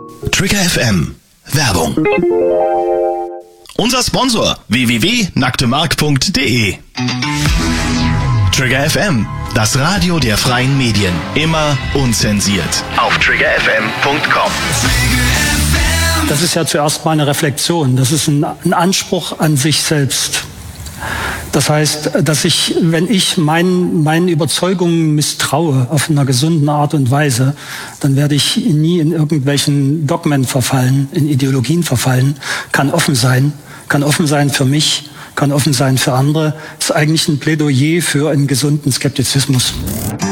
Trigger FM Werbung. Unser Sponsor www.nacktemark.de. Trigger FM, das Radio der freien Medien. Immer unzensiert. Auf triggerfm.com. Das ist ja zuerst mal eine Reflexion. Das ist ein Anspruch an sich selbst. Das heißt, dass ich, wenn ich meinen Überzeugungen misstraue auf einer gesunden Art und Weise, dann werde ich nie in irgendwelchen Dogmen verfallen, in Ideologien verfallen, kann offen sein für mich, kann offen sein für andere. Das ist eigentlich ein Plädoyer für einen gesunden Skeptizismus.